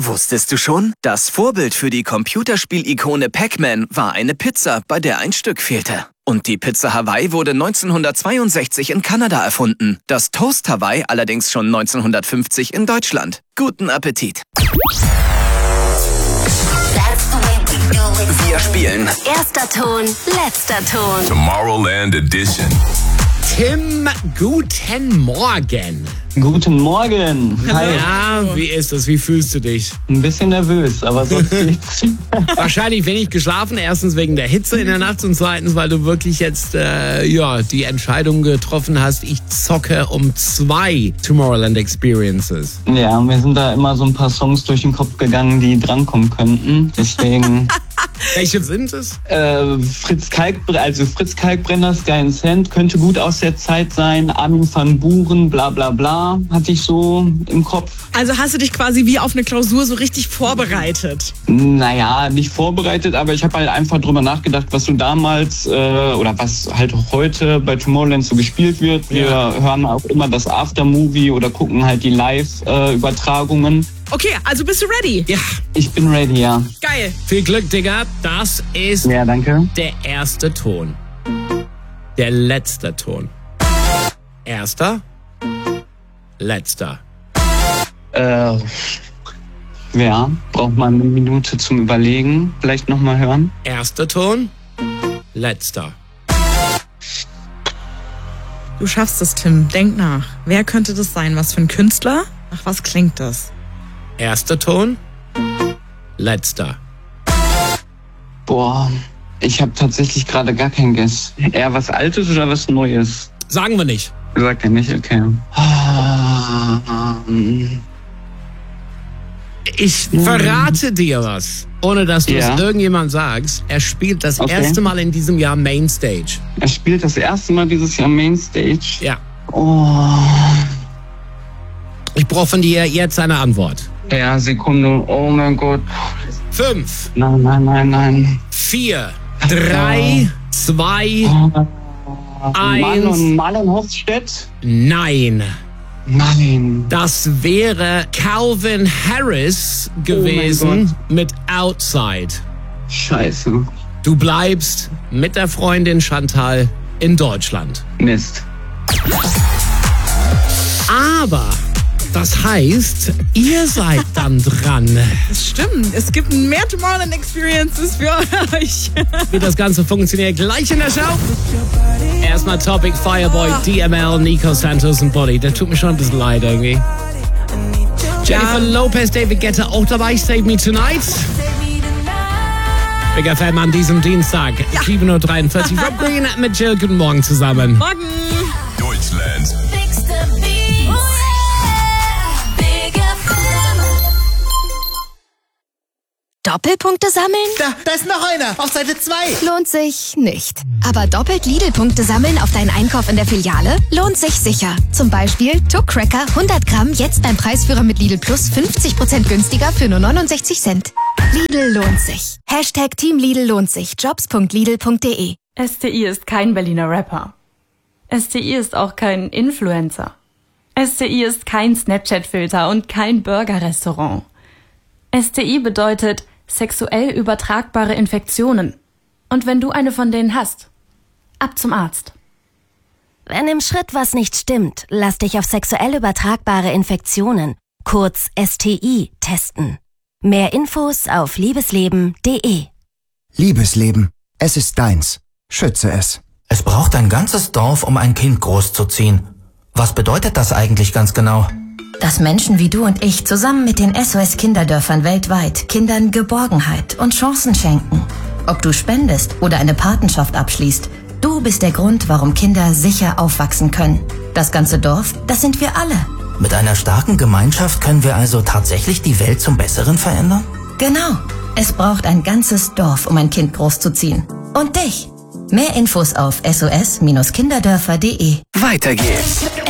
Wusstest du schon? Das Vorbild für die Computerspiel-Ikone Pac-Man war eine Pizza, bei der ein Stück fehlte. Und die Pizza Hawaii wurde 1962 in Kanada erfunden. Das Toast Hawaii allerdings schon 1950 in Deutschland. Guten Appetit! Wir spielen. Erster Ton, letzter Ton. Tomorrowland Edition. Tim, guten Morgen. Guten Morgen. Hi. Ja, wie ist es? Wie fühlst du dich? Ein bisschen nervös, aber sonst geht's. Wahrscheinlich wenig geschlafen. Erstens wegen der Hitze in der Nacht und zweitens, weil du wirklich jetzt die Entscheidung getroffen hast, ich zocke um 2 Tomorrowland Experiences. Ja, mir sind da immer so ein paar Songs durch den Kopf gegangen, die drankommen könnten. Deswegen... Welche sind es? Fritz Kalkbrenner, Sky and Sand, könnte gut aus der Zeit sein. Armin van Buuren, bla bla bla, hatte ich so im Kopf. Also hast du dich quasi wie auf eine Klausur so richtig vorbereitet? Naja, nicht vorbereitet, aber ich habe halt einfach drüber nachgedacht, was so damals oder was halt auch heute bei Tomorrowland so gespielt wird. Wir hören auch immer das Aftermovie oder gucken halt die Live-Übertragungen. Okay, also bist du ready? Ja. Ich bin ready, ja. Geil. Viel Glück, Digga. Das ist danke. Der erste Ton. Der letzte Ton. Erster. Letzter. Ja, braucht man eine Minute zum Überlegen. Vielleicht nochmal hören. Erster Ton. Letzter. Du schaffst es, Tim. Denk nach. Wer könnte das sein? Was für ein Künstler? Nach was klingt das? Erster Ton. Letzter. Boah, ich habe tatsächlich gerade gar kein Guess. Eher was Altes oder was Neues? Sagen wir nicht. Sagt er nicht, okay. Ich verrate dir was, ohne dass du es irgendjemand sagst. Er spielt das erste Mal in diesem Jahr Mainstage. Er spielt das erste Mal dieses Jahr Mainstage? Ja. Oh. Ich brauche von dir jetzt eine Antwort. Ja, Sekunde. Oh mein Gott. 5. Nein. 4, 3, 2, 1. Marlon Hofstedt? Nein. Nein. Das wäre Calvin Harris gewesen mit Outside. Scheiße. Du bleibst mit der Freundin Chantal in Deutschland. Mist. Aber das heißt, ihr seid dann dran. Das stimmt. Es gibt mehr Tomorrowland Experiences für euch. Wie das Ganze funktioniert, gleich in der Show. Erstmal Topic, Fireboy, DML, Nico Santos und Body. Der tut mir schon ein bisschen leid irgendwie. Jennifer Lopez, David Guetta auch dabei. Save Me Tonight. Big FM an diesem Dienstag. 7:43 Uhr. Rob Green mit Jill. Guten Morgen zusammen. Morgen. Deutschlands Doppelpunkte sammeln? Da ist noch einer, auf Seite 2. Lohnt sich nicht. Aber doppelt Lidl-Punkte sammeln auf deinen Einkauf in der Filiale? Lohnt sich sicher. Zum Beispiel Tuck Cracker 100 Gramm jetzt beim Preisführer mit Lidl Plus 50% günstiger für nur 69 Cent. Lidl lohnt sich. Hashtag Team Lidl lohnt sich. Jobs.lidl.de. STI ist kein Berliner Rapper. STI ist auch kein Influencer. STI ist kein Snapchat-Filter und kein Burger-Restaurant. STI bedeutet sexuell übertragbare Infektionen. Und wenn du eine von denen hast, ab zum Arzt. Wenn im Schritt was nicht stimmt, lass dich auf sexuell übertragbare Infektionen, kurz STI, testen. Mehr Infos auf liebesleben.de. Liebesleben, es ist deins. Schütze es. Es braucht ein ganzes Dorf, um ein Kind großzuziehen. Was bedeutet das eigentlich ganz genau? Dass Menschen wie du und ich zusammen mit den SOS-Kinderdörfern weltweit Kindern Geborgenheit und Chancen schenken. Ob du spendest oder eine Patenschaft abschließt, du bist der Grund, warum Kinder sicher aufwachsen können. Das ganze Dorf, das sind wir alle. Mit einer starken Gemeinschaft können wir also tatsächlich die Welt zum Besseren verändern? Genau. Es braucht ein ganzes Dorf, um ein Kind großzuziehen. Und dich. Mehr Infos auf sos-kinderdörfer.de. Weiter geht's.